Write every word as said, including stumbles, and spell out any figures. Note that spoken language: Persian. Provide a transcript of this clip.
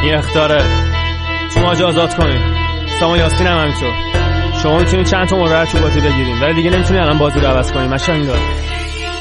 این اخطاره تو ماج آزاد کنین. سامان یاسین هم همینطور. شما میتونید چند تا مورد تو بازی بگیرین ولی دیگه نمیتونید الان بازی رو عوض کنین. ماشاءالله.